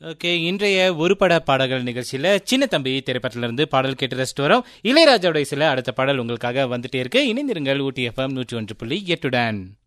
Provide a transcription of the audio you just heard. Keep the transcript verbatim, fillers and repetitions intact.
Okay, இன்றைய ஒரு பட பாடல்கள் நிகழ்ச்சியில சின்ன தம்பி திரைப்படத்திலிருந்து பாடல் கேட்டு ரசித்து வரோம். இளையராஜாவுடைய சில அடுத்த பாடல் உங்களுக்காக வந்துட்டே இருக்கு. இணைந்திருங்கள் ஊட்டி எஃப்எம் நூற்றி ஒன்று புள்ளி எட்டுடன்.